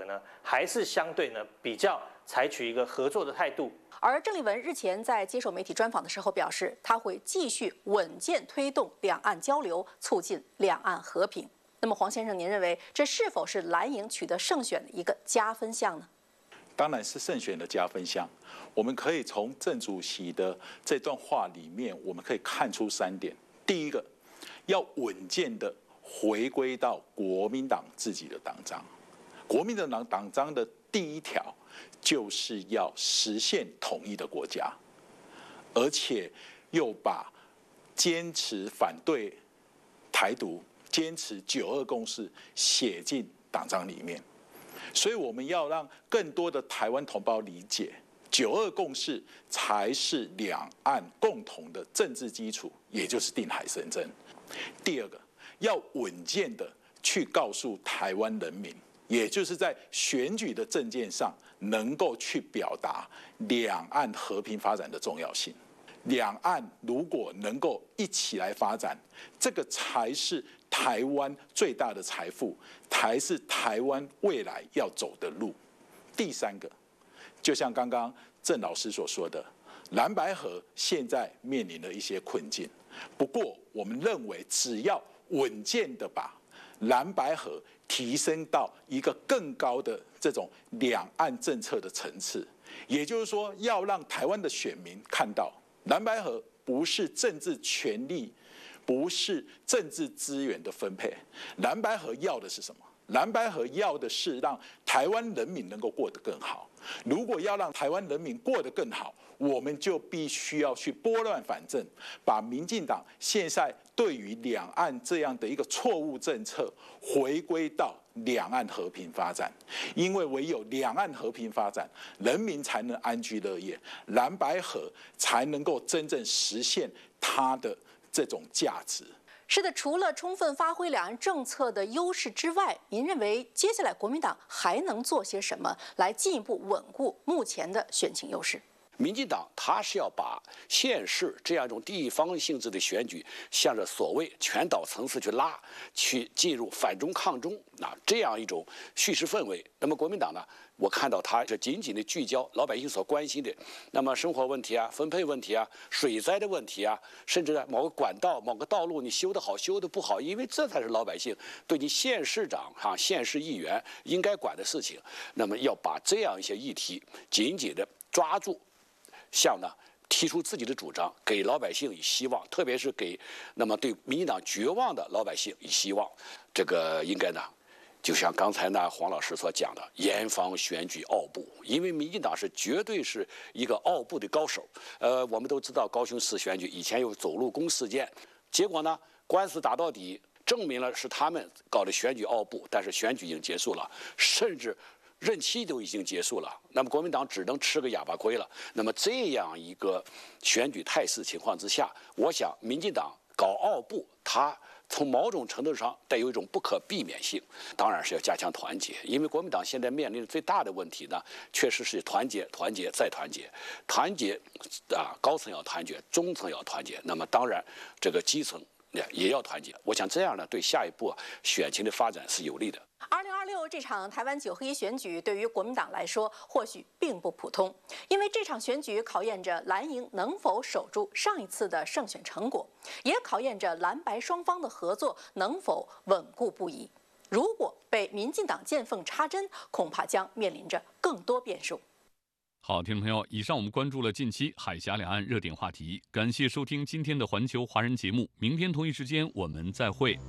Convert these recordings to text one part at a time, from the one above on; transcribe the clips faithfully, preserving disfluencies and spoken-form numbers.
呢，还是相对呢比较采取一个合作的态度。 而郑丽文日前在接受媒体专访的时候表示，他会继续稳健推动两岸交流，促进两岸和平。那么，黄先生，您认为这是否是蓝营取得胜选的一个加分项呢？ 当然是胜选的加分项。我们可以从郑主席的这段话里面，我们可以看出三点：第一个，要稳健的回归到国民党自己的党章。国民党党章的第一条就是要实现统一的国家，而且又把坚持反对台独、坚持九二共识写进党章里面。所以我们要让更多的台湾同胞理解，九二共识才是两岸共同的政治基础，也就是定海神针。第二个，要稳健的去告诉台湾人民，也就是在选举的政见上能够去表达两岸和平发展的重要性。两岸如果能够一起来发展，这个才是台湾最大的财富，才是台湾未来要走的路。第三个，就像刚刚郑老师所说的，蓝白合现在面临了一些困境，不过我们认为只要稳健的把蓝白合提升到一个更高的这种两岸政策的层次，也就是说，要让台湾的选民看到蓝白合不是政治权力，不是政治资源的分配，蓝白合要的是什么？蓝白合要的是让台湾人民能够过得更好。如果要让台湾人民过得更好，我们就必须要去拨乱反正，把民进党现在对于两岸这样的一个错误政策回归到两岸和平发展，因为唯有两岸和平发展，人民才能安居乐业，蓝白合才能够真正实现它的这种价值。 是的，除了充分发挥两岸政策的优势之外，您认为接下来国民党还能做些什么来进一步稳固目前的选情优势？ 民进党他是要把县市这样一种地方性质的选举，向着所谓全岛层次去拉，去进入反中抗中啊这样一种叙事氛围。那么国民党呢，我看到他是紧紧的聚焦老百姓所关心的，那么生活问题啊、分配问题啊、水灾的问题啊，甚至某个管道、某个道路你修得好、修得不好，因为这才是老百姓对你县市长哈、县市议员应该管的事情。那么要把这样一些议题紧紧的抓住。向呢提出自己的主张，给老百姓以希望，特别是给那么对民进党绝望的老百姓以希望。这个应该呢，就像刚才呢黄老师所讲的，严防选举傲步，因为民进党是绝对是一个傲步的高手。呃，我们都知道高雄市选举以前有走路工事件，结果呢官司打到底，证明了是他们搞的选举傲步，但是选举已经结束了，甚至任期都已经结束了，那么国民党只能吃个哑巴亏了。那么这样一个选举态势情况之下，我想民进党搞傲步，它从某种程度上带有一种不可避免性。当然是要加强团结，因为国民党现在面临的最大的问题呢，确实是团结、团结再团结，团结啊，高层要团结，中层要团结，那么当然这个基层也要团结。我想这样呢，对下一步选情的发展是有利的。 二零二六这场台湾九合一选举对于国民党来说或许并不普通，因为这场选举考验着蓝营能否守住上一次的胜选成果，也考验着蓝白双方的合作能否稳固不移。如果被民进党见缝插针，恐怕将面临着更多变数。 好，听众朋友，以上我们关注了近期海峡两岸热点话题，感谢收听今天的环球华人节目，明天同一时间我们再会。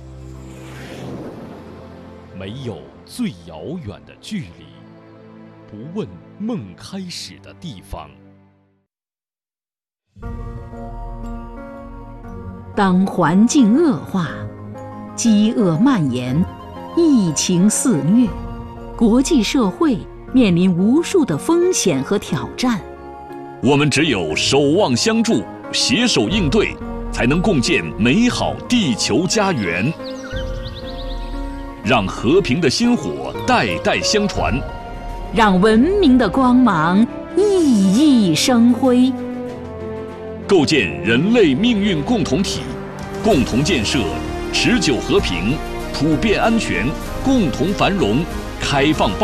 没有最遥远的距离，不问梦开始的地方。 当环境恶化，饥饿蔓延，疫情肆虐，国际社会面临无数的风险和挑战。 我们只有守望相助，携手应对，才能共建美好地球家园。让和平的薪火代代相传， 让文明的光芒熠熠生辉， 构建人类命运共同体，共同建设持久和平、普遍安全、共同繁荣、开放。